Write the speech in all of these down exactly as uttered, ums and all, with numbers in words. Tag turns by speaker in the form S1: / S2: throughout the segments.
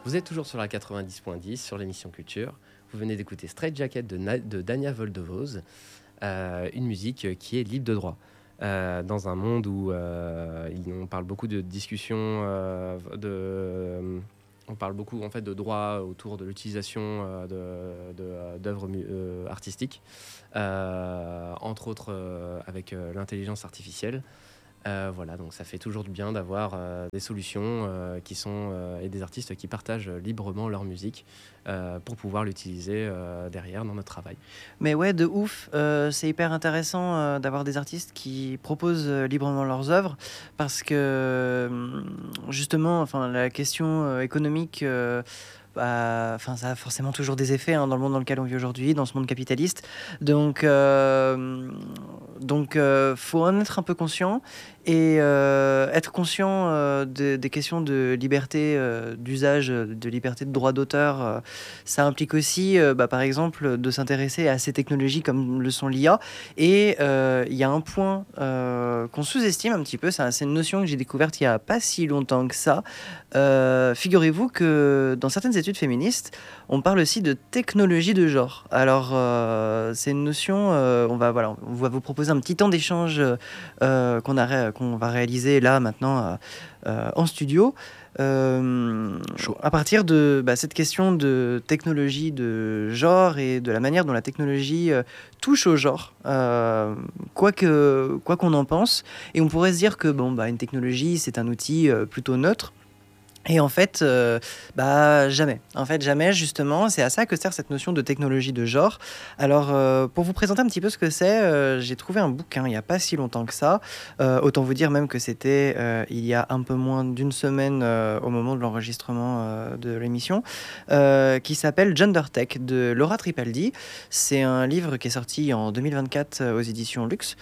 S1: Vous êtes toujours sur la quatre-vingt-dix point dix sur l'émission Culture. Vous venez d'écouter Straight Jacket de, Na- de Dania Voldevose, euh, une musique qui est libre de droit. Euh, dans un monde où euh, il- on parle beaucoup de discussions, euh, de, on parle beaucoup en fait de droits autour de l'utilisation euh, de, de, euh, d'œuvres mu- euh, artistiques, euh, entre autres euh, avec euh, l'intelligence artificielle. Euh, voilà, donc ça fait toujours du bien d'avoir euh, des solutions euh, qui sont euh, et des artistes qui partagent librement leur musique euh, pour pouvoir l'utiliser euh, derrière dans notre travail.
S2: Mais ouais, de ouf. Euh, c'est hyper intéressant euh, d'avoir des artistes qui proposent euh, librement leurs œuvres parce que hum, justement, enfin, la question euh, économique, euh, bah, enfin, ça a forcément toujours des effets hein, dans le monde dans lequel on vit aujourd'hui, dans ce monde capitaliste. Donc, euh, donc, euh, faut en être un peu conscient et euh, être conscient euh, de- des questions de liberté euh, d'usage, de liberté de droit d'auteur. euh, Ça implique aussi, euh, bah, par exemple, de s'intéresser à ces technologies comme le sont l'I A. Et euh, il y a un point euh, qu'on sous-estime un petit peu, c'est c'est une notion que j'ai découverte il n'y a pas si longtemps que ça. Euh, figurez-vous que dans certaines études féministes, on parle aussi de technologie de genre. Alors, euh, c'est une notion, euh, on va, voilà, on va vous proposer un petit temps d'échange euh, qu'on a ré- qu'on va réaliser là, maintenant, euh, euh, en studio. Euh,
S3: Chaud.
S2: à partir de bah, cette question de technologie de genre et de la manière dont la technologie euh, touche au genre, euh, quoi que, quoi qu'on en pense. Et on pourrait se dire que bon, bah, une technologie, c'est un outil euh, plutôt neutre. Et en fait, euh, bah jamais. En fait, jamais, justement, c'est à ça que sert cette notion de technologie de genre. Alors, euh, pour vous présenter un petit peu ce que c'est, euh, j'ai trouvé un bouquin il n'y a pas si longtemps que ça. Euh, autant vous dire même que c'était euh, il y a un peu moins d'une semaine euh, au moment de l'enregistrement euh, de l'émission, euh, qui s'appelle Gender Tech de Laura Tripaldi. C'est un livre qui est sorti en deux mille vingt-quatre euh, aux éditions Luxe.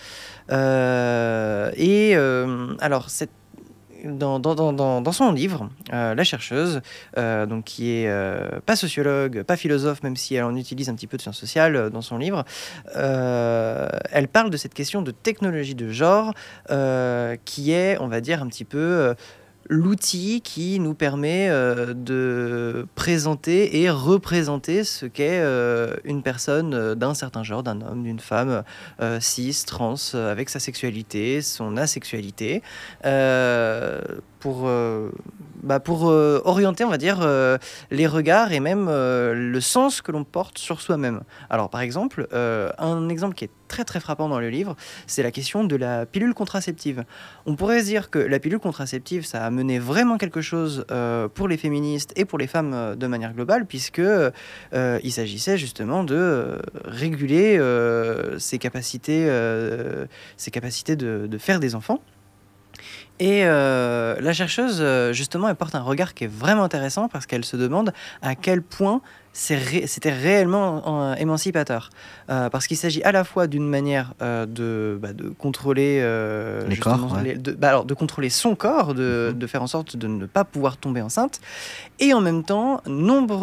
S2: Euh, et euh, alors, cette dans, dans, dans, dans, dans son livre, euh, la chercheuse, euh, donc qui est euh, pas sociologue, pas philosophe, même si elle en utilise un petit peu de sciences sociales euh, dans son livre, euh, elle parle de cette question de technologie de genre euh, qui est, on va dire, un petit peu euh, l'outil qui nous permet euh, de présenter et représenter ce qu'est euh, une personne euh, d'un certain genre, d'un homme, d'une femme, euh, cis, trans, euh, avec sa sexualité, son asexualité, euh, pour, euh, bah, pour euh, orienter, on va dire, euh, les regards et même euh, le sens que l'on porte sur soi-même. Alors, par exemple, euh, un exemple qui est très très frappant dans le livre, c'est la question de la pilule contraceptive. On pourrait se dire que la pilule contraceptive, ça a mené vraiment quelque chose euh, pour les féministes et pour les femmes euh, de manière globale, puisque euh, il s'agissait justement de euh, réguler euh, ses capacités, euh, ses capacités de, de faire des enfants. Et euh, la chercheuse, euh, justement, elle porte un regard qui est vraiment intéressant parce qu'elle se demande à quel point c'est ré- c'était réellement euh, émancipateur. Euh, parce qu'il s'agit à la fois d'une manière euh, de, bah, de contrôler euh,
S3: Les
S2: justement
S3: corps, ouais.
S2: les- de, bah, alors, de contrôler son corps, de,
S3: Mhm.
S2: de faire en sorte de ne pas pouvoir tomber enceinte. Et en même temps, nombre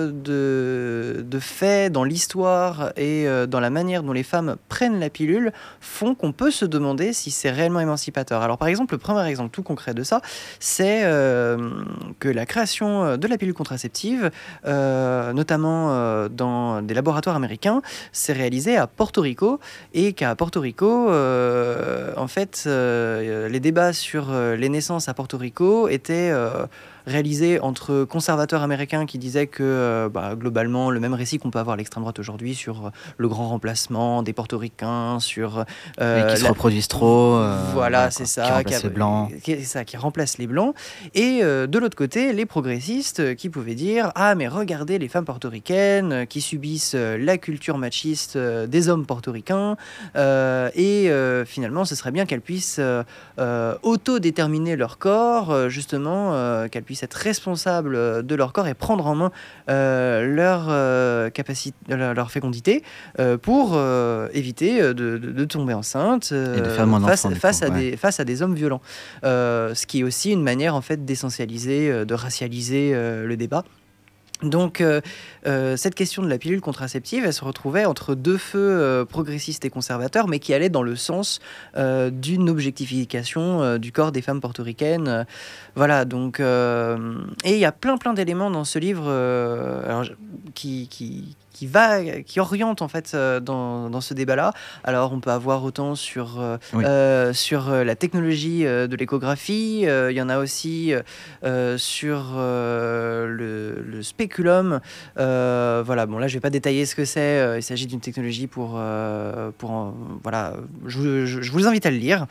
S2: de, de faits dans l'histoire et euh, dans la manière dont les femmes prennent la pilule font qu'on peut se demander si c'est réellement émancipateur. Alors par exemple, le premier exemple tout concret de ça, c'est euh, que la création de la pilule contraceptive, euh, notamment euh, dans des laboratoires américains, s'est réalisée à Porto Rico et qu'à Porto Rico, euh, en fait, euh, les débats sur euh, les naissances à Porto Rico étaient euh, réalisé entre conservateurs américains qui disaient que euh, bah, globalement le même récit qu'on peut avoir à l'extrême droite aujourd'hui sur euh, le grand remplacement des portoricains, sur
S3: Et
S2: euh,
S3: qui se
S2: la...
S3: reproduisent trop. euh,
S2: voilà,
S3: voilà,
S2: c'est
S3: quoi. Qui
S2: ça,
S3: remplacent les blancs.
S2: qui, est ça, qui remplace les blancs. Et euh, de l'autre côté, les progressistes euh, qui pouvaient dire ah mais regardez les femmes portoricaines euh, qui subissent euh, la culture machiste euh, des hommes portoricains euh, et euh, finalement ce serait bien qu'elles puissent euh, euh, autodéterminer leur corps, euh, justement euh, qu'elles puissent être responsables de leur corps et prendre en main euh, leur, euh, capacité, leur, leur fécondité euh, pour euh, éviter de, de, de tomber enceinte euh,
S3: Et de faire moins
S2: face,
S3: d'enfants, du
S2: face,
S3: coup,
S2: à
S3: ouais.
S2: des, face à des hommes violents. Euh, ce qui est aussi une manière en fait, d'essentialiser, euh, de racialiser euh, le débat. Donc, euh, euh, cette question de la pilule contraceptive, elle se retrouvait entre deux feux euh, progressistes et conservateurs, mais qui allaient dans le sens euh, d'une objectification euh, du corps des femmes portoricaines. Euh, voilà, donc... euh, et il y a plein, plein d'éléments dans ce livre euh, alors, je- qui... qui qui va, qui oriente en fait euh, dans, dans ce débat-là. Alors on peut avoir autant sur euh,
S3: Oui.
S2: euh, sur euh, la technologie euh, de l'échographie. Euh, Il y en a aussi euh, sur euh, le, le spéculum. Euh, voilà, bon là je vais pas détailler ce que c'est. Euh, il s'agit d'une technologie pour, euh, pour en- voilà, je, vous- je- je vous invite à le lire.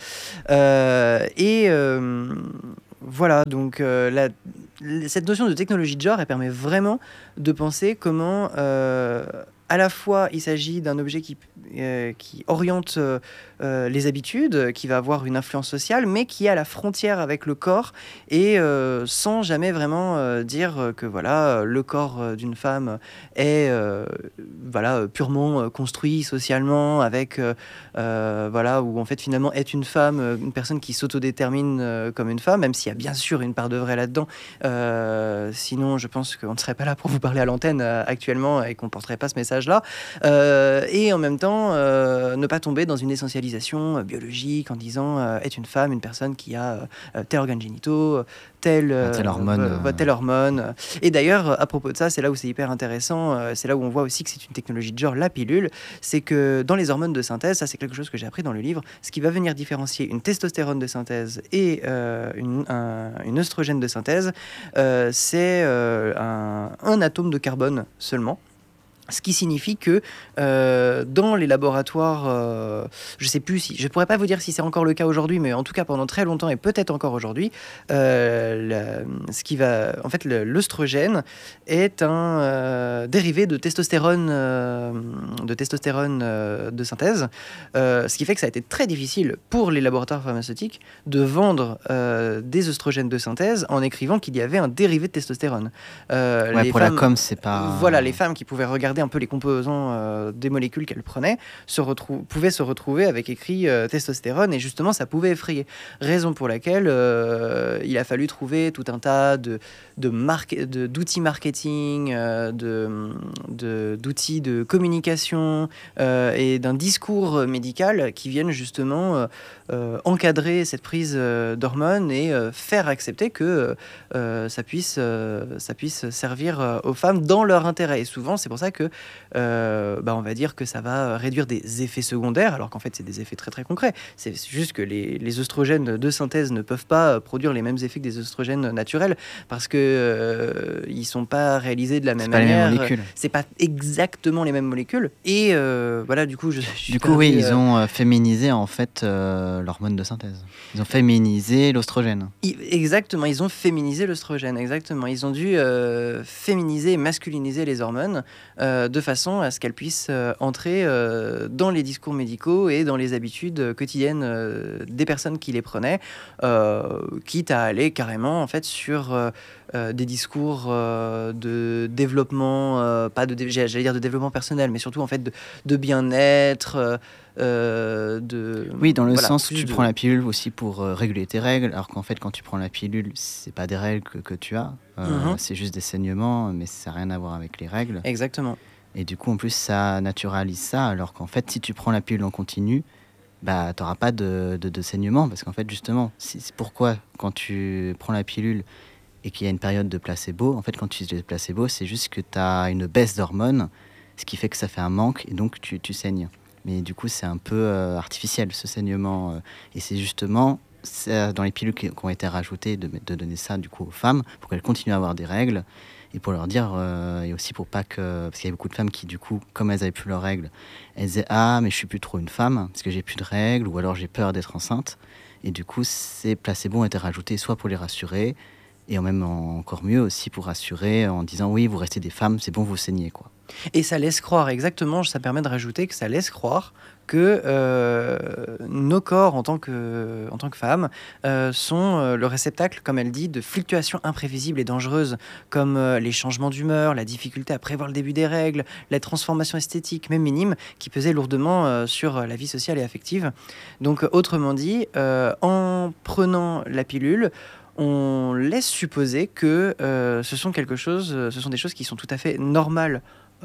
S2: Euh, et euh, voilà, donc euh, la- cette notion de technologie de genre, elle permet vraiment de penser comment euh, à la fois il s'agit d'un objet qui, euh, qui oriente euh, euh, les habitudes, qui va avoir une influence sociale, mais qui est à la frontière avec le corps et euh, sans jamais vraiment euh, dire que voilà, le corps euh, d'une femme est euh, voilà, purement euh, construit socialement avec euh, euh, voilà, où en fait finalement est une femme, euh, une personne qui s'autodétermine euh, comme une femme, même s'il y a bien sûr une part de vrai là-dedans. Euh, sinon, je pense qu'on ne serait pas là pour vous parler à l'antenne euh, actuellement et qu'on ne porterait pas ce message-là. Euh, et en même temps, euh, ne pas tomber dans une essentialisation euh, biologique en disant euh, est une femme, une personne qui a euh, tel organe génitaux, telle, euh,
S3: telle hormone,
S2: euh,
S3: euh.
S2: telle hormone. Et d'ailleurs, à propos de ça, c'est là où c'est hyper intéressant, euh, c'est là où on voit aussi que c'est une technologie de genre, la pilule, c'est que dans les hormones de synthèse, ça c'est quelque chose que j'ai appris dans le livre, ce qui va venir différencier une testostérone de synthèse et euh, une, un, une œstrogène de synthèse, euh, c'est euh, un, un atome de carbone seulement. Ce qui signifie que euh, dans les laboratoires, euh, je sais plus si, je pourrais pas vous dire si c'est encore le cas aujourd'hui, mais en tout cas pendant très longtemps et peut-être encore aujourd'hui, euh, la- ce qui va, en fait, le- l'œstrogène est un euh, dérivé de testostérone, euh, de testostérone euh, de synthèse, euh, ce qui fait que ça a été très difficile pour les laboratoires pharmaceutiques de vendre euh, des œstrogènes de synthèse en écrivant qu'il y avait un dérivé de testostérone. Euh,
S3: Ouais,
S2: les
S3: pour
S2: femmes-
S3: la com, c'est pas.
S2: Voilà, les femmes qui pouvaient regarder un peu les composants euh, des molécules qu'elles prenaient se retrou- pouvaient se retrouver avec écrit euh, testostérone, et justement ça pouvait effrayer. Raison pour laquelle euh, il a fallu trouver tout un tas de, de marque- de- d'outils marketing, euh, de, de- d'outils de communication euh, et d'un discours médical qui viennent justement euh, euh, encadrer cette prise euh, d'hormones et euh, faire accepter que euh, ça puisse, euh, ça puisse servir euh, aux femmes dans leur intérêt. Et souvent, c'est pour ça que, euh, bah, on va dire que ça va réduire des effets secondaires, alors qu'en fait, c'est des effets très très concrets. C'est c'est juste que les, les œstrogènes de synthèse ne peuvent pas euh, produire les mêmes effets que des œstrogènes naturels parce que euh, ils sont pas réalisés de la même
S3: C'est pas les mêmes
S2: manière.
S3: molécules.
S2: C'est pas exactement les mêmes molécules. Et euh, voilà, du coup, je, je suis
S3: Du coup, oui,
S2: perdu,
S3: ils
S2: euh,
S3: ont euh, féminisé en fait euh, l'hormone de synthèse. Ils ont féminisé l'ostrogène.
S2: I- Exactement, ils ont féminisé l'œstrogène, exactement. Ils ont dû euh, féminiser et masculiniser les hormones euh, de façon à ce qu'elles puissent euh, entrer euh, dans les discours médicaux et dans les habitudes euh, quotidiennes euh, des personnes qui les prenaient, euh, quitte à aller carrément en fait sur euh, euh, des discours euh, de développement, euh, pas de dé- j'allais dire de développement personnel, mais surtout en fait de, de bien-être. euh, euh, de
S3: Oui, dans le
S2: voilà,
S3: sens où
S2: plus
S3: tu
S2: de-
S3: prends la pilule aussi pour euh, réguler tes règles, alors qu'en fait, quand tu prends la pilule, c'est pas des règles que, que tu as, euh,
S2: Mhm.
S3: c'est juste des saignements, mais ça n'a rien à voir avec les règles.
S2: Exactement.
S3: Et du coup, en plus, ça naturalise ça, alors qu'en fait, si tu prends la pilule en continu, bah, tu n'auras pas de, de, de saignement, parce qu'en fait, justement, si- c'est pourquoi quand tu prends la pilule et qu'il y a une période de placebo, en fait, quand tu utilises le placebo, c'est juste que tu as une baisse d'hormones, ce qui fait que ça fait un manque, et donc tu, tu saignes. Mais du coup, c'est un peu euh, artificiel, ce saignement. euh, et c'est justement c'est dans les pilules qui, qui ont été rajoutées de, de donner ça, du coup, aux femmes, pour qu'elles continuent à avoir des règles, et pour leur dire, euh, et aussi pour pas que... Parce qu'il y a beaucoup de femmes qui, du coup, comme elles n'avaient plus leurs règles, elles disaient « Ah, mais je suis plus trop une femme, parce que j'ai plus de règles, ou alors j'ai peur d'être enceinte. » Et du coup, ces placebos ont été rajoutés soit pour les rassurer, et en même en- encore mieux aussi pour rassurer en disant « Oui, vous restez des femmes, c'est bon, vous saignez, quoi. »
S2: Et ça laisse croire, exactement, ça permet de rajouter que ça laisse croire que euh, nos corps, en tant que, en tant que femmes, euh, sont euh, le réceptacle, comme elle dit, de fluctuations imprévisibles et dangereuses, comme euh, les changements d'humeur, la difficulté à prévoir le début des règles, la transformation esthétique, même minime, qui pesaient lourdement euh, sur la vie sociale et affective. Donc, autrement dit, euh, en prenant la pilule, on laisse supposer que euh, ce sont quelque chose, euh, ce sont des choses qui sont tout à fait normales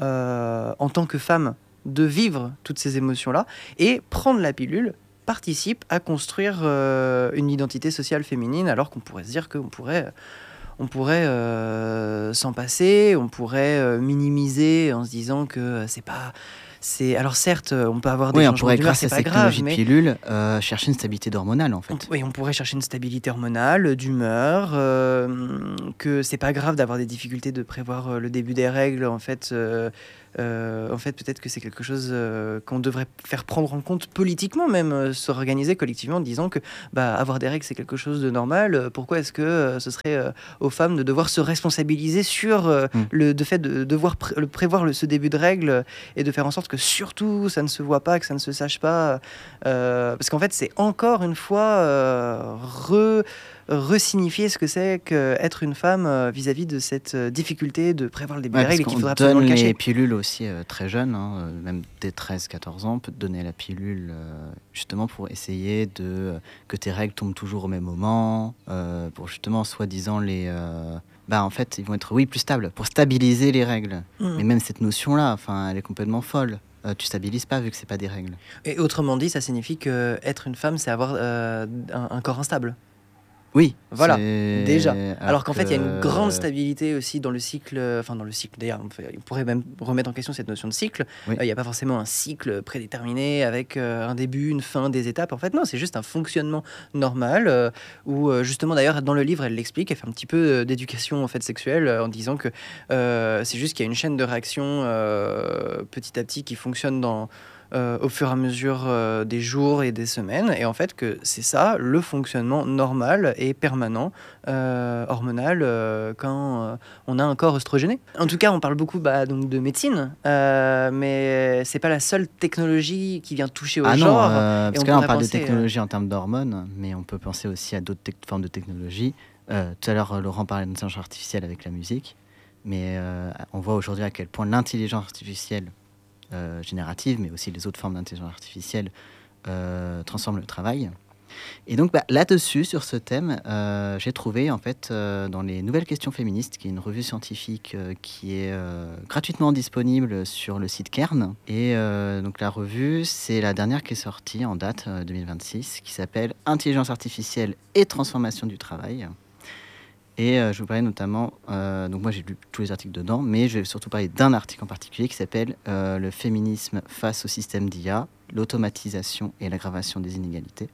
S2: euh, en tant que femme de vivre toutes ces émotions-là, et prendre la pilule participe à construire euh, une identité sociale féminine, alors qu'on pourrait se dire qu'on pourrait, on pourrait euh, s'en passer, on pourrait euh, minimiser en se disant que euh, c'est pas... C'est... Alors certes, on peut avoir des
S3: Oui, on
S2: changements
S3: pourrait,
S2: d'humeur,
S3: grâce
S2: c'est
S3: à
S2: pas
S3: cette
S2: grave,
S3: technologie de
S2: mais
S3: pilule, euh, chercher une stabilité hormonale, en
S2: on,
S3: fait.
S2: oui, on pourrait chercher une stabilité hormonale, d'humeur, euh, que c'est pas grave d'avoir des difficultés de prévoir euh, le début des règles. En fait, euh, euh, en fait peut-être que c'est quelque chose euh, qu'on devrait faire prendre en compte politiquement, même euh, s'organiser collectivement en disant que bah, avoir des règles c'est quelque chose de normal. Euh, Pourquoi est-ce que euh, ce serait euh, aux femmes de devoir se responsabiliser sur euh,
S3: Mm.
S2: le de fait de devoir pré- le prévoir le, ce début de règles et de faire en sorte que surtout ça ne se voit pas, que ça ne se sache pas, euh, parce qu'en fait c'est encore une fois euh, re resignifier ce que c'est qu'être une femme euh, vis-à-vis de cette euh, difficulté de prévoir le début
S3: Ouais,
S2: des
S3: parce
S2: règles et qu'il
S3: qu'on
S2: faudra absolument
S3: donne
S2: le
S3: les
S2: cacher.
S3: pilules aussi euh, très jeunes, hein, euh, même dès treize quatorze ans, on peut te donner la pilule euh, justement pour essayer de euh, que tes règles tombent toujours au même moment, euh, pour justement soi-disant les... euh, bah en fait, ils vont être, oui, plus stables, pour stabiliser les règles.
S2: Mm.
S3: Mais même cette notion-là, enfin, elle est complètement folle. Euh, tu stabilises pas vu que c'est pas des règles.
S2: Et autrement dit, ça signifie que être une femme, c'est avoir euh, un, un corps instable.
S3: Oui,
S2: Voilà,
S3: c'est-
S2: déjà. Alors qu'en
S3: que-
S2: fait, il y a une grande stabilité aussi dans le cycle, euh, enfin dans le cycle d'ailleurs, on fait- on pourrait même remettre en question cette notion de cycle. Euh,
S3: Oui.
S2: Il n'y a pas forcément un cycle prédéterminé avec euh, un début, une fin, des étapes. En fait, non, c'est juste un fonctionnement normal euh, où euh, justement d'ailleurs dans le livre, elle l'explique, elle fait un petit peu euh, d'éducation en fait sexuelle euh, en disant que euh, c'est juste qu'il y a une chaîne de réaction euh, petit à petit qui fonctionne dans euh, au fur et à mesure euh, des jours et des semaines, et en fait que c'est ça le fonctionnement normal et permanent euh, hormonal euh, quand euh, on a un corps œstrogéné. En tout cas, on parle beaucoup bah, donc de médecine, euh, mais c'est pas la seule technologie qui vient toucher au
S3: Ah non,
S2: genre.
S3: euh,
S2: et
S3: parce
S2: on
S3: que là on
S2: pourrait
S3: parle
S2: penser,
S3: de technologie en termes d'hormones, mais on peut penser aussi à d'autres tec- formes de technologie. Euh, tout à l'heure, Laurent parlait d'intelligence artificielle avec la musique, mais euh, on voit aujourd'hui à quel point l'intelligence artificielle euh, générative, mais aussi les autres formes d'intelligence artificielle, euh, transforment le travail. Et donc bah, là-dessus, sur ce thème, euh, j'ai trouvé en fait euh, dans les Nouvelles Questions Féministes, qui est une revue scientifique euh, qui est euh, gratuitement disponible sur le site Kern. Et euh, donc la revue, c'est la dernière qui est sortie en date euh, deux mille vingt-six, qui s'appelle Intelligence artificielle et transformation du travail. Et euh, je vous parlais notamment, euh, donc moi j'ai lu tous les articles dedans, mais je vais surtout parler d'un article en particulier qui s'appelle euh, Le féminisme face au système d'I A, l'automatisation et l'aggravation des inégalités.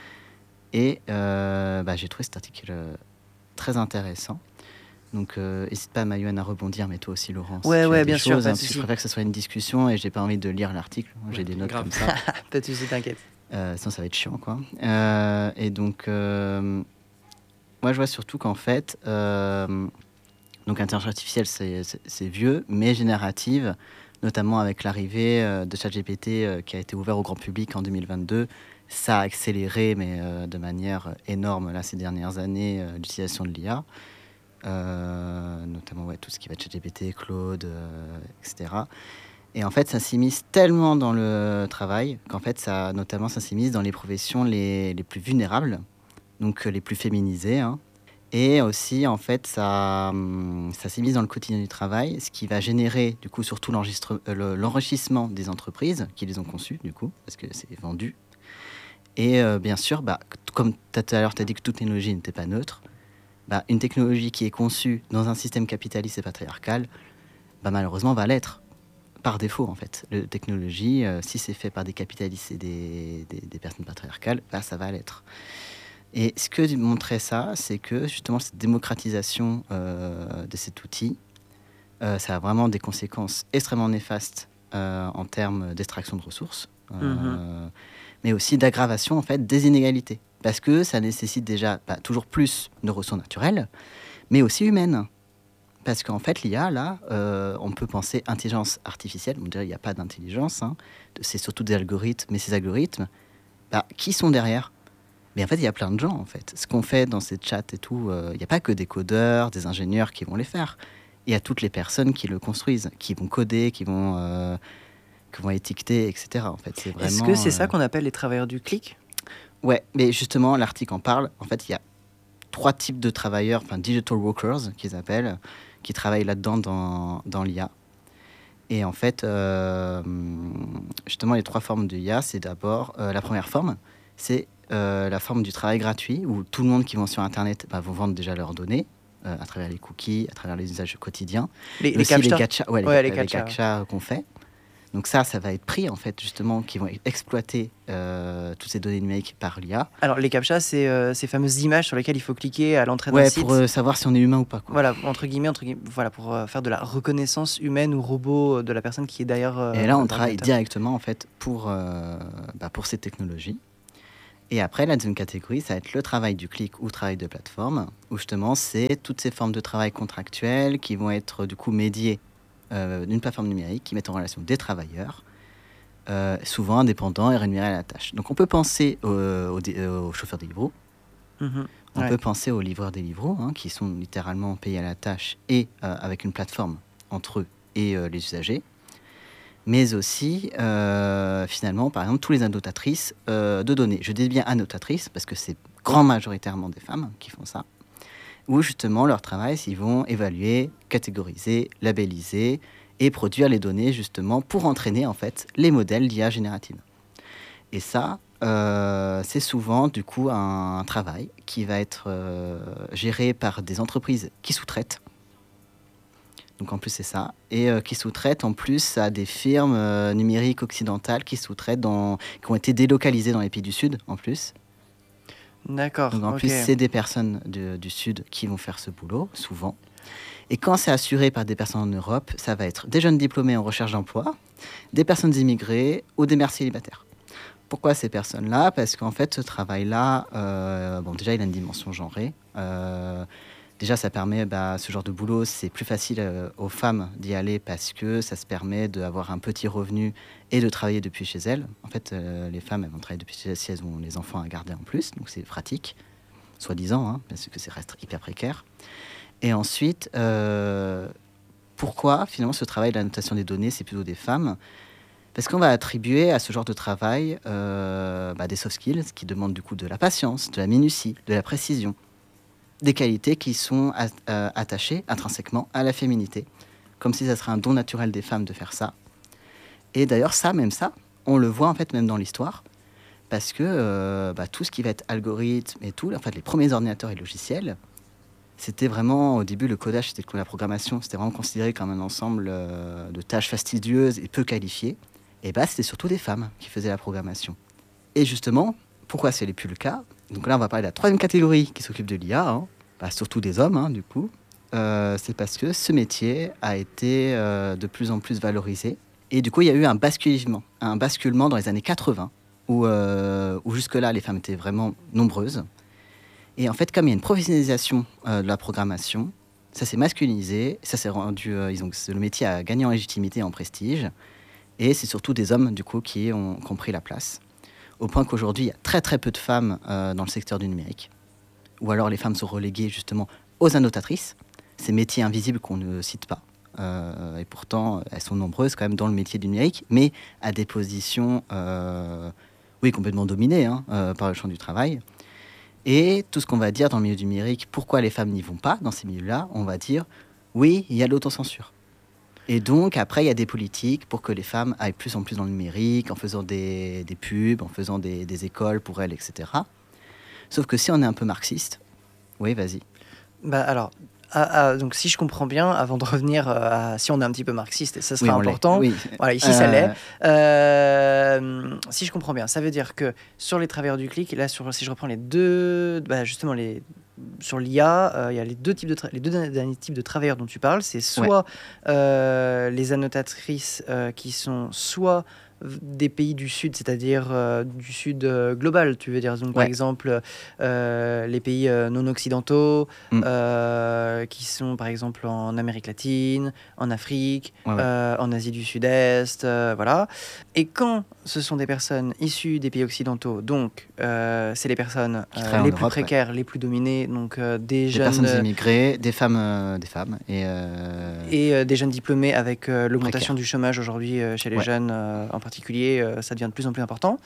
S3: Et euh, bah, j'ai trouvé cet article euh, très intéressant. Donc n'hésite euh, pas, Mayouen, à rebondir, mais toi aussi, Laurent.
S2: Ouais,
S3: si tu
S2: ouais,
S3: as des
S2: bien sûr,
S3: choses,
S2: pas de
S3: hein, parce que
S2: souci.
S3: je préfère que ce soit une discussion et j'ai pas envie de lire l'article. J'ai
S1: Ouais,
S3: des notes
S1: grave.
S3: comme ça.
S2: Pas de soucis, t'inquiète.
S3: Euh, sinon, ça va être chiant, quoi. Euh, et donc, euh, moi, je vois surtout qu'en fait, euh, donc l'intelligence artificielle, c'est, c'est, c'est vieux, mais générative, notamment avec l'arrivée euh, de ChatGPT euh, qui a été ouvert au grand public en deux mille vingt-deux. Ça a accéléré, mais euh, de manière énorme, là, ces dernières années, euh, l'utilisation de l'I A. Euh, notamment ouais, tout ce qui va être ChatGPT, Claude, euh, et cetera. Et en fait, ça s'immisce tellement dans le travail qu'en fait, ça, notamment, ça s'immisce dans les professions les, les plus vulnérables, donc euh, les plus féminisées. Hein. Et aussi, en fait, ça, hum, ça s'immisce dans le quotidien du travail, ce qui va générer, du coup, surtout l'enregistre- euh, le- l'enrichissement des entreprises qui les ont conçues, du coup, parce que c'est vendu. Et euh, bien sûr, bah, comme tout à l'heure, tu as dit que toute technologie n'était pas neutre, bah, une technologie qui est conçue dans un système capitaliste et patriarcal, bah, malheureusement, va l'être. Par défaut, en fait. La technologie, euh, si c'est fait par des capitalistes et des, des, des personnes patriarcales, bah, ça va l'être. Et ce que montrait ça, c'est que justement, cette démocratisation euh, de cet outil, euh, ça a vraiment des conséquences extrêmement néfastes euh, en termes d'extraction de ressources, euh, mm-hmm. mais aussi d'aggravation, en fait, des inégalités. Parce que ça nécessite déjà bah, toujours plus de ressources naturelles, mais aussi humaines. Parce qu'en fait, l'I A, là, euh, on peut penser intelligence artificielle. On dirait qu'il n'y a pas d'intelligence. Hein. C'est surtout des algorithmes. Mais ces algorithmes, bah, qui sont derrière ? Mais en fait, il y a plein de gens, en fait. Ce qu'on fait dans ces chats et tout, il euh, n'y a pas que des codeurs, des ingénieurs qui vont les faire. Il y a toutes les personnes qui le construisent, qui vont coder, qui vont, euh, qui vont étiqueter, et cetera. En fait, c'est vraiment,
S2: Est-ce que c'est
S3: euh...
S2: ça qu'on appelle les travailleurs du clic ?
S3: Ouais, mais justement, l'article en parle. En fait, il y a trois types de travailleurs, enfin digital workers qu'ils appellent, qui travaillent là-dedans dans, dans l'I A. Et en fait, euh, justement, les trois formes de I A, c'est d'abord euh, la première forme, c'est euh, la forme du travail gratuit, où tout le monde qui vont sur Internet bah, vont vendre déjà leurs données, euh, à travers les cookies, à travers les usages quotidiens.
S2: Les, les
S3: aussi les
S2: captcha.
S3: gachas, ouais, les,
S2: Ouais, les
S3: les
S2: captcha,
S3: gachas qu'on fait. Donc ça, ça va être pris, en fait, justement, qui vont exploiter euh, toutes ces données numériques par l'I A.
S2: Alors, les captcha, c'est euh, ces fameuses images sur lesquelles il faut cliquer à l'entrée
S3: Ouais,
S2: d'un site.
S3: pour euh, savoir si on est humain ou pas, quoi.
S2: Voilà, entre guillemets, entre guillemets, voilà, pour euh, faire de la reconnaissance humaine ou robot de la personne qui est derrière. Euh,
S3: Et là, on travaille directement, en fait, pour, euh, bah, pour ces technologies. Et après, la deuxième catégorie, ça va être le travail du clic ou travail de plateforme, où justement, c'est toutes ces formes de travail contractuelles qui vont être, du coup, médiées euh, d'une plateforme numérique, qui mettent en relation des travailleurs, Euh, souvent indépendants et rémunérés à la tâche. Donc on peut penser aux, aux, aux chauffeurs Deliveroo,
S2: Mm-hmm.
S3: on
S2: Ouais.
S3: peut penser aux livreurs Deliveroo, hein, qui sont littéralement payés à la tâche et euh, avec une plateforme entre eux et euh, les usagers. Mais aussi, euh, finalement, par exemple, tous les annotatrices euh, de données. Je dis bien annotatrices parce que c'est grand majoritairement des femmes qui font ça. Où justement, leur travail, c'est qu'ils vont évaluer, catégoriser, labelliser et produire les données justement pour entraîner en fait les modèles d'I A générative. Et ça, euh, c'est souvent du coup un, un travail qui va être euh, géré par des entreprises qui sous-traitent. Donc en plus c'est ça, et euh, qui sous-traitent en plus à des firmes euh, numériques occidentales qui sous-traitent, dans, qui ont été délocalisées dans les pays du Sud en plus.
S2: D'accord.
S3: Donc en
S2: ok.
S3: plus c'est des personnes de- du Sud qui vont faire ce boulot, souvent. Et quand c'est assuré par des personnes en Europe, ça va être des jeunes diplômés en recherche d'emploi, des personnes immigrées ou des mères célibataires. Pourquoi ces personnes-là? Parce qu'en fait, ce travail-là, euh, bon, déjà, il a une dimension genrée. Euh, déjà, ça permet, bah, ce genre de boulot, c'est plus facile euh, aux femmes d'y aller parce que ça se permet d'avoir un petit revenu et de travailler depuis chez elles. En fait, euh, les femmes, elles vont travailler depuis chez elles si elles ont les enfants à garder en plus, donc c'est pratique, soi-disant, hein, parce que c'est reste hyper précaire. Et ensuite, euh, pourquoi finalement ce travail de la notation des données, c'est plutôt des femmes? Parce qu'on va attribuer à ce genre de travail euh, bah, des soft skills qui demandent du coup de la patience, de la minutie, de la précision, des qualités qui sont a- euh, attachées intrinsèquement à la féminité, comme si ça serait un don naturel des femmes de faire ça. Et d'ailleurs, ça, même ça, on le voit en fait même dans l'histoire, parce que euh, bah, tout ce qui va être algorithme et tout, en fait, les premiers ordinateurs et logiciels, c'était vraiment, au début, le codage, c'était la programmation, c'était vraiment considéré comme un ensemble euh, de tâches fastidieuses et peu qualifiées. Et bah, c'était surtout des femmes qui faisaient la programmation. Et justement, pourquoi ce n'est plus le cas? Donc là, on va parler de la troisième catégorie qui s'occupe de l'I A, hein. Bah, surtout des hommes, hein, du coup. Euh, c'est parce que ce métier a été euh, de plus en plus valorisé. Et du coup, il y a eu un basculement, un basculement dans les années quatre-vingts, où, euh, où jusque-là, les femmes étaient vraiment nombreuses. Et en fait, comme il y a une professionnalisation euh, de la programmation, ça s'est masculinisé, ça s'est rendu, euh, ils ont, le métier a gagné en légitimité et en prestige. Et c'est surtout des hommes, du coup, qui ont, qui ont pris la place. Au point qu'aujourd'hui, il y a très très peu de femmes euh, dans le secteur du numérique. Ou alors les femmes sont reléguées justement aux annotatrices, ces métiers invisibles qu'on ne cite pas. Euh, et pourtant, elles sont nombreuses quand même dans le métier du numérique, mais à des positions, euh, oui, complètement dominées hein, euh, par le champ du travail. Et tout ce qu'on va dire dans le milieu du numérique, pourquoi les femmes n'y vont pas dans ces milieux-là, on va dire, oui, il y a l'autocensure. Et donc, après, il y a des politiques pour que les femmes aillent plus en plus dans le numérique, en faisant des, des pubs, en faisant des, des écoles pour elles, et cetera. Sauf que si on est un peu marxiste, oui, vas-y.
S2: Bah alors, ah, ah, donc si je comprends bien, avant de revenir euh, à si on est un petit peu marxiste, et ça sera
S3: Oui, on l'est,
S2: important.
S3: oui.
S2: Voilà, ici ça
S3: Euh,
S2: l'est. Euh, si je comprends bien, ça veut dire que sur les travailleurs du clic, là, sur, si je reprends les deux, bah, justement les sur l'I A, euh, il y a les deux types de tra- les deux derniers types de travailleurs dont tu parles, c'est soit euh, les annotatrices euh, qui sont soit des pays du Sud, c'est-à-dire euh, du Sud euh, global, tu veux dire. Donc, par
S3: Ouais.
S2: exemple, euh, les pays euh, non occidentaux,
S3: Mm.
S2: euh, qui sont par exemple en Amérique latine, en Afrique,
S3: Ouais, ouais.
S2: euh, en Asie du Sud-Est, euh, voilà. Et quand ce sont des personnes issues des pays occidentaux, donc euh, c'est les personnes
S3: Qui
S2: euh,
S3: travaillent en
S2: les plus
S3: Europe,
S2: précaires, les plus dominées, donc euh, des,
S3: Des
S2: jeunes
S3: personnes
S2: euh,
S3: immigrées, des femmes, euh, des femmes. Et, euh,
S2: et euh, des jeunes diplômés avec euh, l'augmentation
S3: Précaires.
S2: du chômage aujourd'hui euh, chez les
S3: Ouais.
S2: jeunes euh, en particulier. particulier, euh, ça devient de plus en plus important.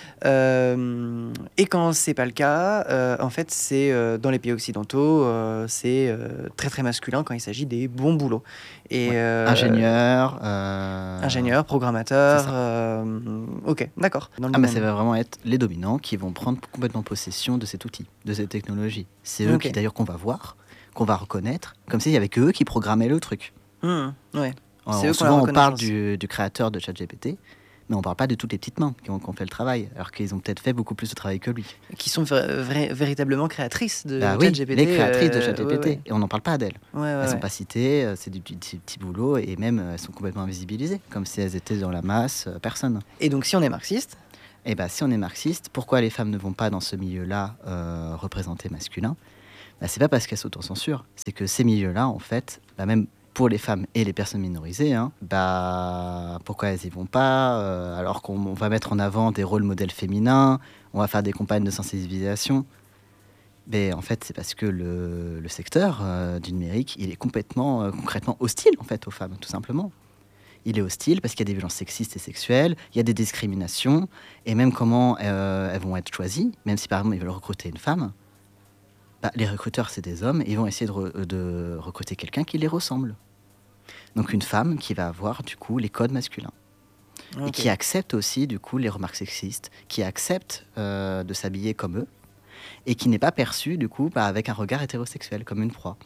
S2: Euh, et quand c'est pas le cas, euh, en fait, c'est euh, dans les pays occidentaux, euh, c'est euh, très très masculin quand il s'agit des bons boulots. Et,
S3: Ouais.
S2: euh,
S3: Ingénieur. euh,
S2: ingénieur, programmateur.
S3: C'est ça.
S2: euh, ok, d'accord. Dans le
S3: Ah, mais
S2: domaine.
S3: ça va vraiment être les dominants qui vont prendre complètement possession de cet outil, de cette technologie. C'est eux
S2: Ok.
S3: qui, d'ailleurs, qu'on va voir, qu'on va reconnaître, comme s'il y avait que eux qui programmaient le truc.
S2: Hmm, ouais.
S3: On-
S2: C'est eux qui ont la
S3: souvent, on parle
S2: reconnaissance.
S3: du, du créateur de ChatGPT, mais on parle pas de toutes les petites mains qui ont, qui ont fait le travail, alors qu'ils ont peut-être fait beaucoup plus de travail que lui.
S2: Qui sont vra- vra- véritablement créatrices de
S3: Bah oui,
S2: ChatGPT.
S3: les créatrices de
S2: euh,
S3: ChatGPT,
S2: ouais, ouais.
S3: et on n'en parle pas d'elles.
S2: Ouais, ouais,
S3: Elles
S2: ouais.
S3: sont pas citées, euh, c'est du, du, du petit boulot, et même euh, elles sont complètement invisibilisées, comme si elles étaient dans la masse, euh, personne.
S2: Et donc, si on est marxiste,
S3: Et bah, si on est marxiste, pourquoi les femmes ne vont pas dans ce milieu-là euh, représenté masculin? Bah, c'est pas parce qu'elles s'autocensurent, c'est que ces milieux-là, en fait, bah, même pour les femmes et les personnes minorisées, hein, bah, pourquoi elles y vont pas euh, alors qu'on on va mettre en avant des rôles modèles féminins, on va faire des campagnes de sensibilisation. Mais en fait, c'est parce que le, le secteur euh, du numérique, il est complètement, euh, concrètement hostile en fait aux femmes, tout simplement. Il est hostile parce qu'il y a des violences sexistes et sexuelles, il y a des discriminations, et même comment euh, elles vont être choisies, même si par exemple ils veulent recruter une femme, bah, les recruteurs c'est des hommes, et ils vont essayer de, re- de recruter quelqu'un qui les ressemble. Donc une femme qui va avoir du coup les codes masculins, et
S2: ok.
S3: qui accepte aussi du coup les remarques sexistes, qui accepte euh, de s'habiller comme eux, et qui n'est pas perçue du coup bah, avec un regard hétérosexuel, comme une proie.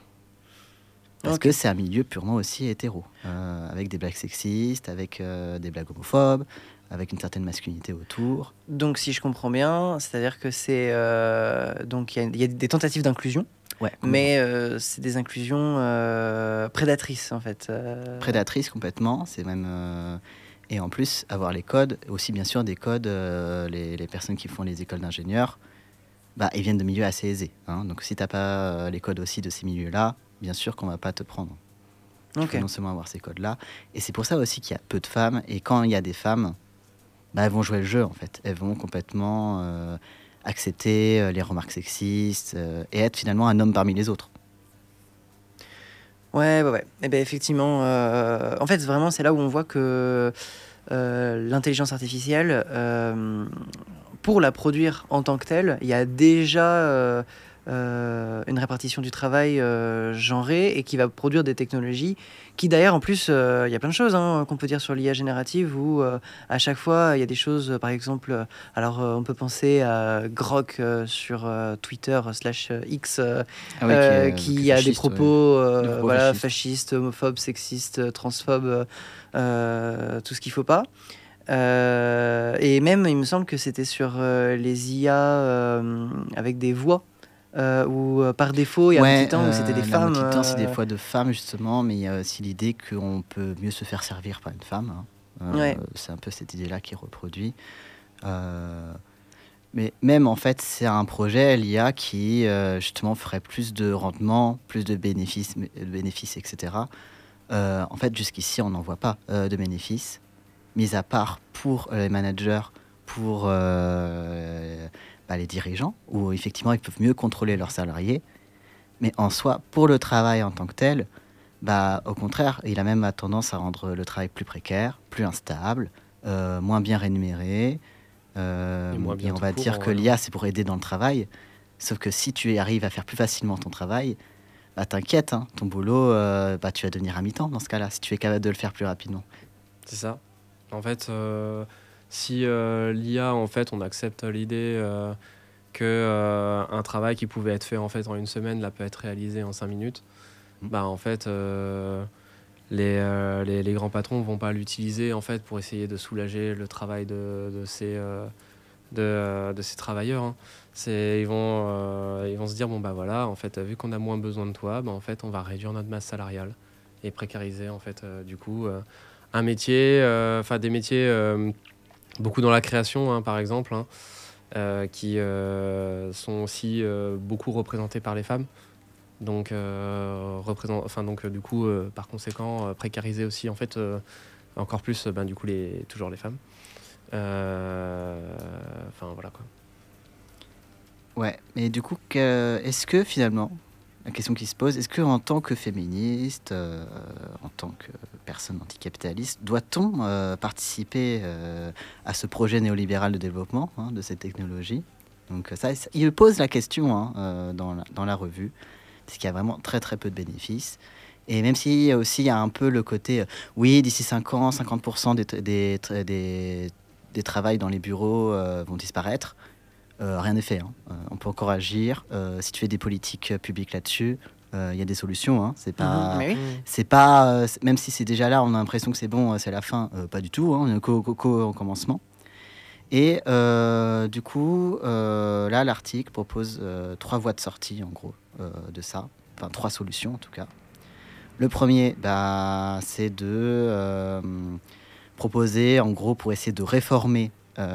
S3: Parce
S2: Ok.
S3: que c'est un milieu purement aussi hétéro, euh, avec des blagues sexistes, avec euh, des blagues homophobes, avec une certaine masculinité autour.
S2: Donc, si je comprends bien, c'est-à-dire que c'est. euh, donc, il y, a- il y a des tentatives d'inclusion,
S3: Ouais,
S2: mais euh, c'est des inclusions euh, prédatrices, en fait. euh.
S3: prédatrice complètement, c'est même... euh, et en plus, avoir les codes, aussi bien sûr des codes, euh, les, les personnes qui font les écoles d'ingénieurs, bah, ils viennent de milieux assez aisés. Hein. Donc si tu n'as pas euh, les codes aussi de ces milieux-là, bien sûr qu'on ne va pas te prendre. Il
S2: Ok.
S3: faut non seulement avoir ces codes-là. Et c'est pour ça aussi qu'il y a peu de femmes. Et quand il y a des femmes, bah, elles vont jouer le jeu, en fait. Elles vont complètement euh, accepter euh, les remarques sexistes euh, et être finalement un homme parmi les autres.
S2: Ouais, ouais, ouais. Et ben effectivement, euh, en fait, vraiment, c'est là où on voit que euh, l'intelligence artificielle, euh, pour la produire en tant que telle, il y a déjà euh, euh, une répartition du travail euh, genrée et qui va produire des technologies qui, d'ailleurs, en plus, euh, il y a plein de choses hein, qu'on peut dire sur l'I A générative où euh, à chaque fois, il y a des choses, euh, par exemple, euh, alors euh, on peut penser à Grok euh, sur euh, Twitter slash euh, X. euh,
S3: Ah oui,
S2: euh,
S3: est,
S2: qui
S3: est
S2: a des
S3: fasciste, ouais.
S2: propos, euh,
S3: Des propos
S2: voilà,
S3: fascistes.
S2: fascistes, homophobes, sexistes, euh, transphobes, euh, euh, tout ce qu'il faut pas. Euh, et même, il me semble que c'était sur euh, les I A euh, avec des voix, euh, où euh, par défaut, il y a un
S3: Ouais,
S2: petit temps où c'était des
S3: euh,
S2: femmes.
S3: La moitié c'est des
S2: euh,
S3: fois de femmes, justement, mais il y a aussi l'idée qu'on peut mieux se faire servir par une femme. Hein. Euh,
S2: Ouais.
S3: C'est un peu cette idée-là qui est reproduite. Euh, mais même, en fait, c'est un projet, l'I A, qui, euh, justement, ferait plus de rendement, plus de bénéfices, de bénéfices et cetera. Euh, en fait, jusqu'ici, on n'en voit pas euh, de bénéfices, mis à part pour euh, les managers, pour euh, bah, les dirigeants, où effectivement, ils peuvent mieux contrôler leurs salariés. Mais en soi, pour le travail en tant que tel, bah, au contraire, il a même tendance à rendre le travail plus précaire, plus instable, euh, moins bien rémunéré. euh,
S1: Et moins bien
S3: on
S1: tout
S3: va
S1: court,
S3: dire
S1: en
S3: que
S1: vrai.
S3: l'I A, c'est pour aider dans le travail. Sauf que si tu arrives à faire plus facilement ton travail, bah, t'inquiète, hein, ton boulot, euh, bah, tu vas devenir à mi-temps dans ce cas-là, si tu es capable de le faire plus rapidement.
S1: C'est ça. En fait, euh, si euh, l'I A, en fait, on accepte l'idée euh, que euh, un travail qui pouvait être fait en fait en une semaine, là, peut être réalisé en cinq minutes,
S3: Mm.
S1: bah en fait, euh, les, euh, les, les grands patrons vont pas l'utiliser en fait pour essayer de soulager le travail de, de ces euh, de, euh, de ces travailleurs. Hein. C'est ils vont euh, ils vont se dire bon bah voilà, en fait, vu qu'on a moins besoin de toi, bah en fait, on va réduire notre masse salariale et précariser en fait euh, du coup euh, un métier, enfin des métiers euh, beaucoup dans la création hein, par exemple, hein, euh, qui euh, sont aussi euh, beaucoup représentés par les femmes. Donc, euh, représent... enfin, donc euh, du coup, euh, par conséquent, euh, précariser aussi en fait euh, encore plus, euh, ben, du coup, les... toujours les femmes. Euh, Enfin voilà quoi.
S3: Ouais, mais du coup, que- est-ce que finalement, la question qui se pose, est-ce que en tant que féministe, euh, en tant que personne anticapitaliste, doit-on euh, participer euh, à ce projet néolibéral de développement hein, de cette technologie? Donc ça, il pose la question hein, euh, dans, la, dans la revue, parce qu'il y a vraiment très très peu de bénéfices. Et même s'il y a aussi il y a un peu le côté, euh, oui, d'ici cinq ans, cinquante pour cent des, des, des, des travails dans les bureaux euh, vont disparaître, euh, rien n'est fait. Hein. Euh, on peut encore agir. Euh, si tu fais des politiques publiques là-dessus, il euh, y a des solutions. Hein. C'est pas,
S2: Mhm, oui.
S3: c'est pas euh, même si c'est déjà là, on a l'impression que c'est bon, c'est la fin. Euh, pas du tout. Hein. On est qu'au, qu'au, au commencement. Et euh, du coup, euh, là, l'article propose euh, trois voies de sortie, en gros, euh, de ça. Enfin, trois solutions, en tout cas. Le premier, bah, c'est de euh, proposer, en gros, pour essayer de réformer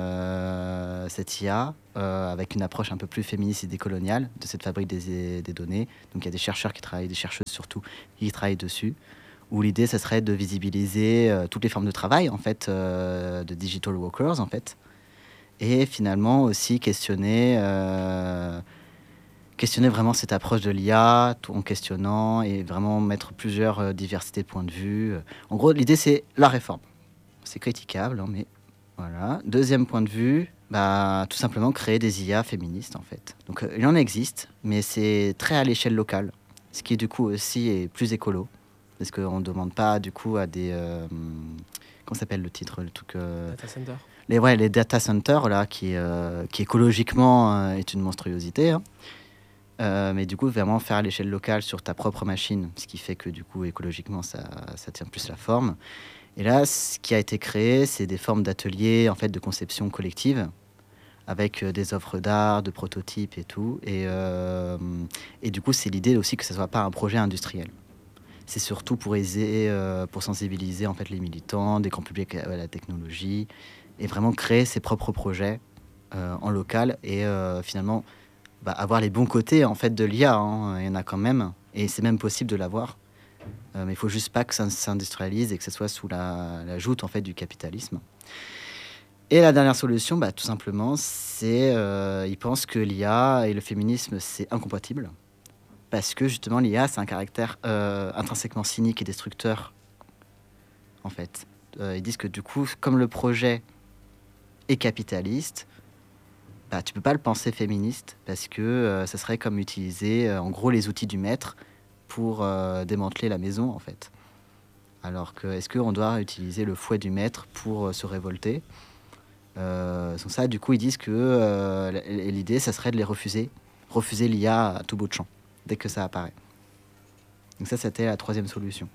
S3: euh, cette I A euh, avec une approche un peu plus féministe et décoloniale de cette fabrique des, des données. Donc, il y a des chercheurs qui travaillent, des chercheuses surtout, qui travaillent dessus. Où l'idée, ça serait de visibiliser euh, toutes les formes de travail, en fait, euh, de digital workers, en fait. Et finalement aussi questionner, euh, questionner vraiment cette approche de l'I A tout en questionnant et vraiment mettre plusieurs euh, diversités de points de vue. En gros, l'idée, c'est la réforme. C'est critiquable, hein, mais voilà. Deuxième point de vue, bah, tout simplement créer des I A féministes, en fait. Donc, euh, il en existe, mais c'est très à l'échelle locale, ce qui, du coup, aussi est plus écolo, parce qu'on ne demande pas, du coup, à des... Euh, comment s'appelle le titre le truc, euh,
S1: Data center.
S3: Les, ouais, les data centers, là, qui, euh, qui écologiquement euh, est une monstruosité. Hein. Euh, mais du coup, vraiment faire à l'échelle locale sur ta propre machine, ce qui fait que du coup, écologiquement, ça, ça tient plus la forme. Et là, ce qui a été créé, c'est des formes d'ateliers, en fait, de conception collective, avec euh, des offres d'art, de prototypes et tout. Et, euh, et du coup, c'est l'idée aussi que ce ne soit pas un projet industriel. C'est surtout pour aider, euh, pour sensibiliser en fait les militants, des grands publics à la technologie, et vraiment créer ses propres projets euh, en local et euh, finalement bah, avoir les bons côtés en fait de l'I A. Hein. Il y en a quand même, et c'est même possible de l'avoir. Euh, mais il faut juste pas que ça s'industrialise et que ce soit sous la, la joute en fait du capitalisme. Et la dernière solution, bah, tout simplement, c'est euh, ils pensent que l'I A et le féminisme c'est incompatible. Parce que justement, l'I A, c'est un caractère euh, intrinsèquement cynique et destructeur, en fait. Euh, ils disent que du coup, comme le projet est capitaliste, bah, tu peux pas le penser féministe, parce que euh, ça serait comme utiliser, euh, en gros, les outils du maître pour euh, démanteler la maison, en fait. Alors que, est-ce qu'on doit utiliser le fouet du maître pour euh, se révolter euh, Sans ça, du coup, ils disent que euh, l'idée, ça serait de les refuser, refuser l'I A à tout bout de champ, dès que ça apparaît. Donc ça, c'était la troisième solution.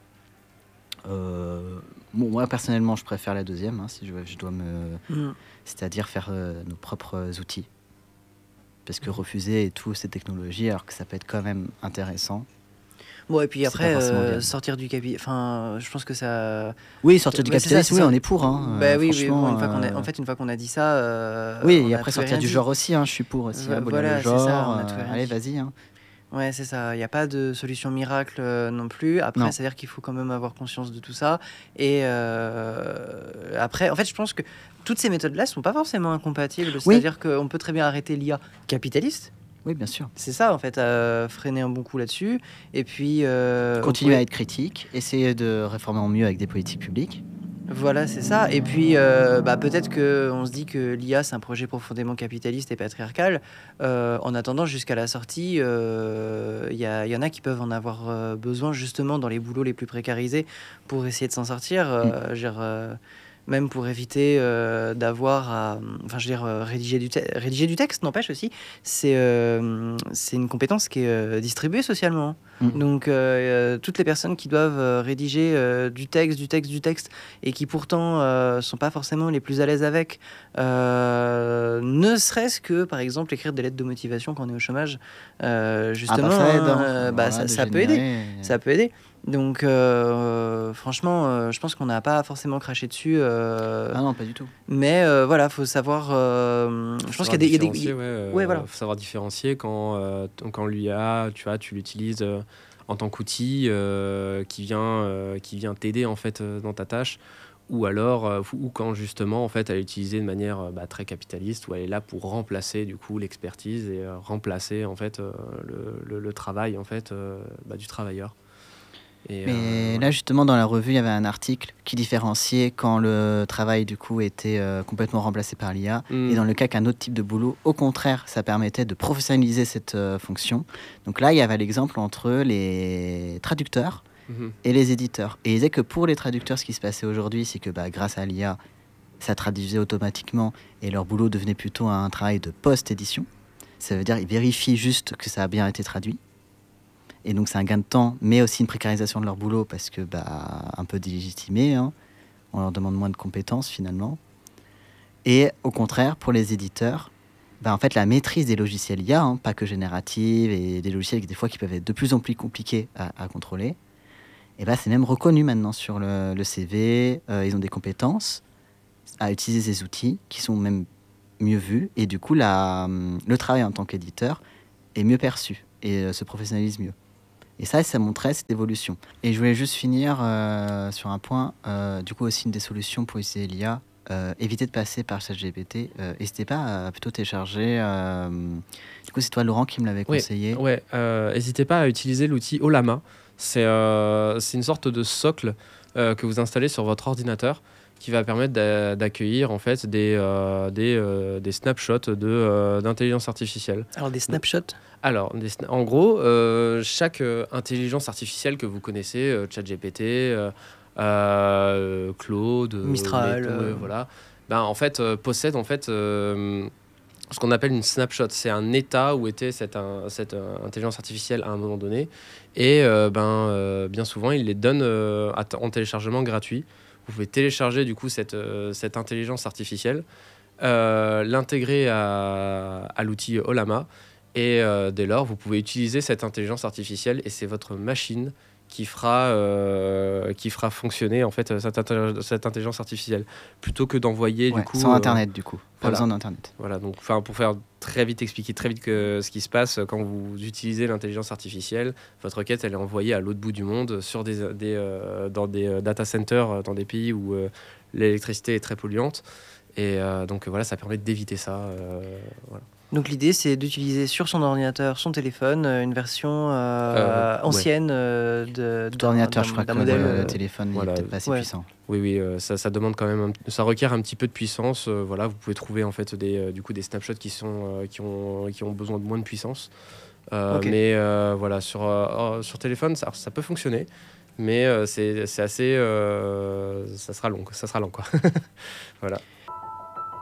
S3: Euh, bon, moi, personnellement, je préfère la deuxième, hein, si je, je dois me... Mm. C'est-à-dire faire euh, nos propres outils. Parce que refuser et tout, ces technologies, alors que ça peut être quand même intéressant.
S2: Bon, et puis après, euh, sortir du capital... Enfin, je pense que ça...
S3: Oui, sortir du capitalisme, oui, on est pour. Hein,
S2: bah, euh, oui, oui bon, une fois qu'on a... en fait, une fois qu'on a dit ça... Euh,
S3: oui, et après, sortir du dit. genre aussi, hein, je suis pour aussi. Hein,
S2: voilà,
S3: le genre,
S2: ça, on a tout
S3: euh, allez, vas-y. Hein.
S2: Ouais, c'est ça. Il n'y a pas de solution miracle euh, non plus. Après, c'est-à-dire qu'il faut quand même avoir conscience de tout ça. Et euh, après, en fait, je pense que toutes ces méthodes-là ne sont pas forcément incompatibles. C'est-à-dire oui. qu'on peut très bien arrêter l'I A capitaliste.
S3: Oui, bien sûr.
S2: C'est ça, en fait, euh, freiner un bon coup là-dessus. Et puis... Euh,
S3: continuer pouvait... à être critique, essayer de réformer en mieux avec des politiques publiques.
S2: Voilà, c'est ça. Et puis, euh, bah, peut-être qu'on se dit que l'I A, c'est un projet profondément capitaliste et patriarcal. Euh, en attendant, jusqu'à la sortie, il euh, y, y en a qui peuvent en avoir euh, besoin, justement, dans les boulots les plus précarisés, pour essayer de s'en sortir. Euh, mm. genre, euh, même pour éviter euh, d'avoir à... Enfin, je veux dire, euh, rédiger, du te- rédiger du texte, n'empêche aussi. C'est, euh, c'est une compétence qui est euh, distribuée socialement. Mmh. Donc, euh, toutes les personnes qui doivent euh, rédiger euh, du texte, du texte, du texte, et qui pourtant euh, sont pas forcément les plus à l'aise avec, euh, ne serait-ce que, par exemple, écrire des lettres de motivation quand on est au chômage, euh, justement, ah bah ça, aide, hein. euh, bah, voilà, ça, ça peut aider. Ça peut aider. Donc, euh, franchement, euh, je pense qu'on n'a pas forcément craché dessus. Euh,
S3: ah non, pas du tout.
S2: Mais euh, voilà, faut savoir. Euh, je pense qu'il y a des. Il y a des...
S1: Ouais, euh, ouais, voilà. Faut savoir différencier quand, euh, quand l'I A, tu vois, tu l'utilises euh, en tant qu'outil euh, qui vient, euh, qui vient t'aider en fait euh, dans ta tâche, ou alors, euh, ou quand justement en fait elle est utilisée de manière euh, bah, très capitaliste, où elle est là pour remplacer du coup l'expertise et euh, remplacer en fait euh, le, le, le travail en fait euh, bah, du travailleur. Et,
S3: Mais
S1: euh,
S3: là,
S1: voilà.
S3: justement, dans la revue, il y avait un article qui différenciait quand le travail, du coup, était euh, complètement remplacé par l'I A.
S1: Mm.
S3: Et dans le cas qu'un autre type de boulot, au contraire, ça permettait de professionnaliser cette euh, fonction. Donc là, il y avait l'exemple entre les traducteurs
S1: Mhm.
S3: et les éditeurs. Et il disait que pour les traducteurs, ce qui se passait aujourd'hui, c'est que bah, grâce à l'I A, ça traduisait automatiquement et leur boulot devenait plutôt un travail de post-édition. Ça veut dire qu'ils vérifient juste que ça a bien été traduit. Et donc c'est un gain de temps, mais aussi une précarisation de leur boulot parce que bah, un peu délégitimé, hein. On leur demande moins de compétences finalement. Et au contraire, pour les éditeurs, bah, en fait la maîtrise des logiciels I A, hein, pas que générative, et des logiciels qui des fois qui peuvent être de plus en plus compliqués à, à contrôler, et bah, c'est même reconnu maintenant sur le, le C V. Euh, ils ont des compétences à utiliser ces outils qui sont même mieux vus, et du coup la, le travail en tant qu'éditeur est mieux perçu et euh, se professionnalise mieux. Et ça, ça montrait cette évolution. Et je voulais juste finir euh, sur un point. Euh, du coup, aussi une des solutions pour utiliser l'I A, euh, éviter de passer par ChatGPT. Euh, N'hésitez pas à plutôt télécharger. Euh, du coup, c'est toi, Laurent, qui me l'avait
S1: Oui,
S3: conseillé.
S1: ouais, euh, n'hésitez pas à utiliser l'outil Olama. C'est euh, c'est une sorte de socle euh, que vous installez sur votre ordinateur qui va permettre d'a- d'accueillir en fait des, euh, des, euh, des snapshots de, euh, d'intelligence artificielle.
S2: Alors des snapshots.
S1: Alors, des sna- en gros, euh, chaque euh, intelligence artificielle que vous connaissez, euh, ChatGPT, euh, euh, Claude, euh,
S2: Mistral,
S1: Meta, ouais,
S2: euh.
S1: voilà, ben, en fait, euh, possède en fait euh, ce qu'on appelle une snapshot. C'est un état où était cette, un- cette euh, intelligence artificielle à un moment donné. Et euh, ben, euh, bien souvent, il les donne euh, à t- en téléchargement gratuit. Vous pouvez télécharger du coup cette, euh, cette intelligence artificielle, euh, l'intégrer à, à l'outil Olama. Et euh, dès lors, vous pouvez utiliser cette intelligence artificielle et c'est votre machine qui fera, euh, qui fera fonctionner en fait cette, intelli- cette intelligence artificielle plutôt que d'envoyer
S3: Ouais,
S1: du coup
S3: sans
S1: euh,
S3: Internet, du coup. Pas
S1: voilà.
S3: besoin d'Internet.
S1: voilà, donc enfin pour faire très vite expliquer très vite que ce qui se passe quand vous utilisez l'intelligence artificielle, votre requête elle est envoyée à l'autre bout du monde sur des, des euh, dans des euh, data centers euh, dans des pays où euh, l'électricité est très polluante et euh, donc voilà, ça permet d'éviter ça. euh, voilà.
S2: Donc l'idée, c'est d'utiliser sur son ordinateur, son téléphone, euh, une version euh,
S1: Euh, ouais.
S2: ancienne euh, de,
S3: Tout
S2: d'un-
S3: ordinateur,
S2: d'un-
S3: je crois
S2: d'un
S3: que
S2: modèle.
S3: le,
S2: euh,
S3: le téléphone
S1: voilà.
S3: n'est peut-être pas assez
S2: Ouais.
S3: puissant.
S1: Oui, oui, euh, ça, ça demande quand même, un- ça requiert un petit peu de puissance. euh, voilà, vous pouvez trouver en fait des, euh, du coup des snapshots qui sont, euh, qui ont, qui ont besoin de moins de puissance. Euh,
S2: Ok.
S1: Mais euh, voilà, sur, euh, sur téléphone, ça, ça peut fonctionner, mais euh, c'est, c'est assez, euh, ça sera long, ça sera lent quoi. Voilà.